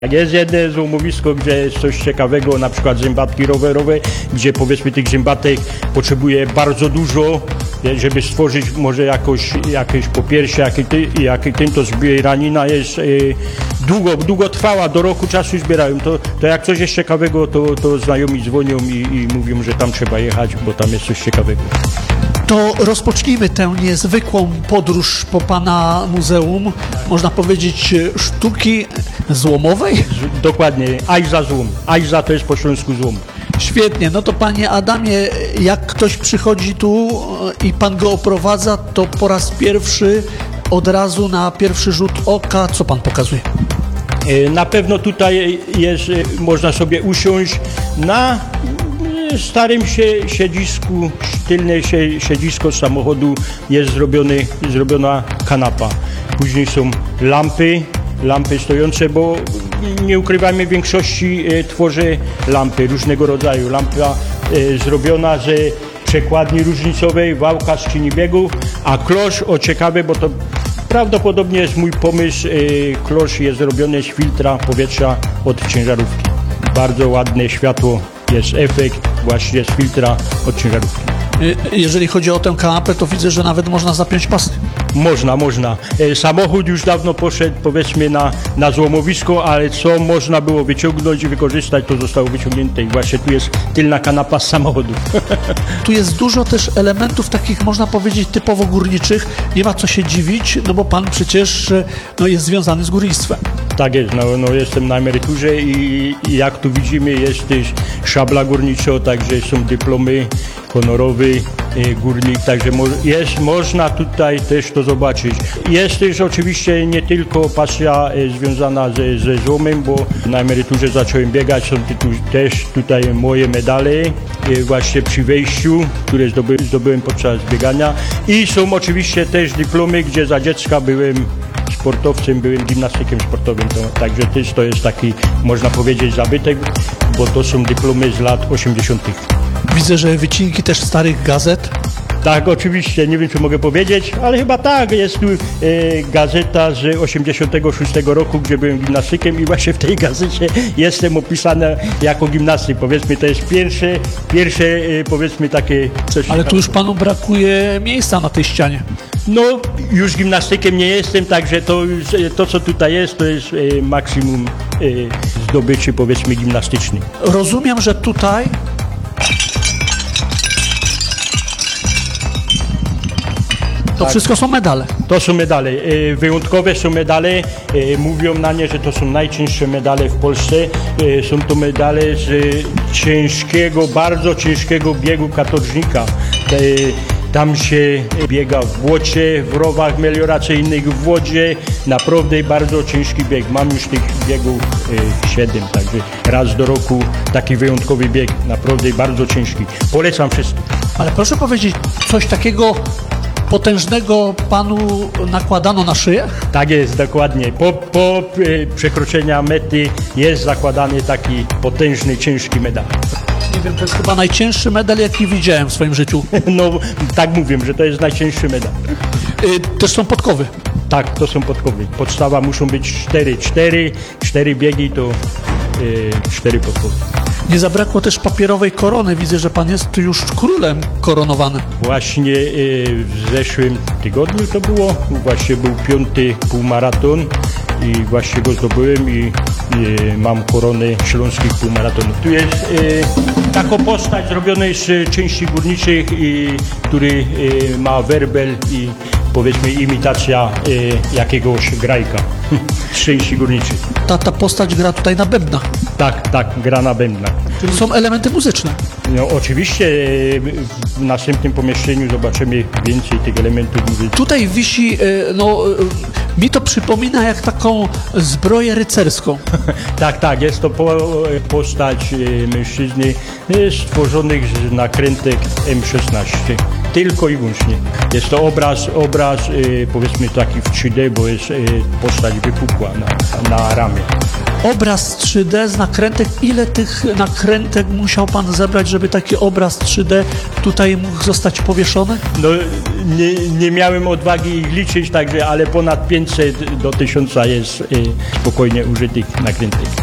Jest jedno złomowisko, gdzie jest coś ciekawego, na przykład zębatki rowerowe, gdzie powiedzmy tych zębatek potrzebuje bardzo dużo, żeby stworzyć może jakieś popiersie, jaki to zbieranina jest długo trwała, do roku czasu zbierają. To jak coś jest ciekawego, to znajomi dzwonią i mówią, że tam trzeba jechać, bo tam jest coś ciekawego. To rozpocznijmy tę niezwykłą podróż po Pana muzeum, można powiedzieć sztuki złomowej? Dokładnie, Ajza złom. Ajza to jest po śląsku złom. Świetnie, no to Panie Adamie, jak ktoś przychodzi tu i Pan go oprowadza, to po raz pierwszy, od razu na pierwszy rzut oka, co Pan pokazuje? Na pewno tutaj jest, można sobie usiąść na starym siedzisku, tylne siedzisko samochodu jest zrobiona kanapa. Później są lampy stojące, bo nie ukrywajmy, w większości tworzę lampy różnego rodzaju. Lampa zrobiona ze przekładni różnicowej, wałka z czyni biegów, a klosz, ciekawe, bo to prawdopodobnie jest mój pomysł, klosz jest zrobiony z filtra powietrza od ciężarówki. Bardzo ładne światło, jest efekt właśnie z filtra od ciężarówki. Jeżeli chodzi o tę kanapę, to widzę, że nawet można zapiąć pasy. Można. Samochód już dawno poszedł, powiedzmy, na złomowisko, ale co można było wyciągnąć i wykorzystać, to zostało wyciągnięte i właśnie tu jest tylna kanapa z samochodu. Tu jest dużo też elementów takich, można powiedzieć, typowo górniczych. Nie ma co się dziwić, no bo Pan przecież jest związany z górnictwem. Tak jest, no jestem na emeryturze i jak tu widzimy, jest też szabla górnicza, także są dyplomy honorowy górnik, także można tutaj też to zobaczyć. Jest też oczywiście nie tylko pasja związana ze złomem, bo na emeryturze zacząłem biegać, są też tutaj moje medale właśnie przy wejściu, które zdobyłem podczas biegania i są oczywiście też dyplomy, gdzie za dziecka byłem sportowcem, byłem gimnastykiem sportowym, także też to jest taki, można powiedzieć, zabytek, bo to są dyplomy z lat 80. Widzę, że wycinki też starych gazet. Tak, oczywiście, nie wiem, czy mogę powiedzieć, ale chyba tak, jest tu gazeta z 86 roku, gdzie byłem gimnastykiem i właśnie w tej gazecie jestem opisany jako gimnastyk. Powiedzmy, to jest pierwsze powiedzmy takie coś. Ale tu już Panu brakuje miejsca na tej ścianie. No, już gimnastykiem nie jestem, także to co tutaj jest, to jest maksimum zdobyczy, powiedzmy, gimnastyczny. Rozumiem, że tutaj to wszystko są medale. To są medale. Wyjątkowe są medale. Mówią na nie, że to są najcięższe medale w Polsce. Są to medale z bardzo ciężkiego biegu katorżnika. Tam się biega w błocie, w rowach melioracyjnych, w wodzie. Naprawdę bardzo ciężki bieg. Mam już tych biegów 7, także raz do roku taki wyjątkowy bieg. Naprawdę bardzo ciężki. Polecam wszystkim. Ale proszę powiedzieć, coś takiego potężnego Panu nakładano na szyję? Tak jest, dokładnie. Po przekroczeniu mety jest zakładany taki potężny, ciężki medal. Nie wiem, to jest chyba najcięższy medal, jaki widziałem w swoim życiu. No, tak mówię, że to jest najcięższy medal. Też są podkowy. Tak, to są podkowy. Podstawa muszą być 4 biegi, to 4 podkowy. Nie zabrakło też papierowej korony. Widzę, że Pan jest tu już królem koronowany. Właśnie w zeszłym tygodniu to było. Właśnie był 5. półmaraton i właśnie go zdobyłem i mam koronę śląskich półmaratonów. Tu jest taka postać zrobiona z części górniczych, który ma werbel i powiedzmy imitacja jakiegoś grajka z części górniczych. Ta postać gra tutaj na bębnach. Tak, gra na bębnach. Czyli są elementy muzyczne. No oczywiście w następnym pomieszczeniu zobaczymy więcej tych elementów muzycznych. Tutaj wisi, mi to przypomina jak taką zbroję rycerską. Tak, jest to postać mężczyzny stworzonych z nakrętek M16. Tylko i wyłącznie. Jest to obraz powiedzmy taki w 3D, bo jest postać wypukła na ramię. obraz 3D z nakrętek. Ile tych nakrętek musiał pan zebrać, żeby taki obraz 3D tutaj mógł zostać powieszony? No, nie miałem odwagi ich liczyć, także, ale ponad 500 do 1000 jest spokojnie użytych nakrętek.